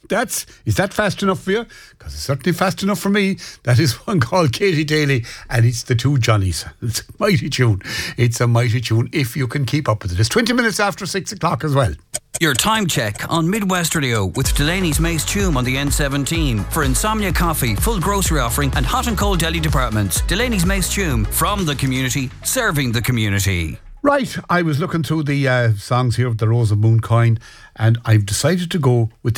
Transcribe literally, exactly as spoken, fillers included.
That's, is that fast enough for you? Because it's certainly fast enough for me. That is one called Katie Daly, and it's the Two Johnnies. It's a mighty tune. It's a mighty tune if you can keep up with it. It's twenty minutes after six o'clock as well. Your time check on Midwest Radio with Delaney's Mace Tume on the N seventeen. For Insomnia Coffee, full grocery offering and hot and cold deli departments. Delaney's Mace Tume, from the community, serving the community. Right, I was looking through the uh, songs here of the Rose of Moon coin, and I've decided to go with the